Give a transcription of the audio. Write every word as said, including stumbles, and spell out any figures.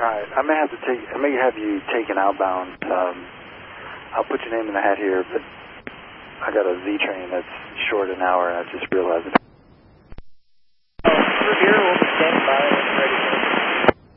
right. I may have to take. I may have you taken outbound. Um, I'll put your name in the hat here, but I got a Z train that's short an hour, and I just realized it.